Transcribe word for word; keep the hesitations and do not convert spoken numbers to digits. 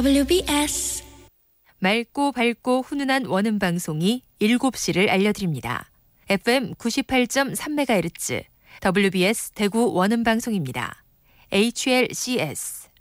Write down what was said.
더블유비에스 맑고 밝고 훈훈한 원음 방송이 일곱 시를 알려드립니다. 에프엠 구십팔 점 삼 메가헤르츠 더블유비에스 대구 원음 방송입니다. 에이치엘씨에스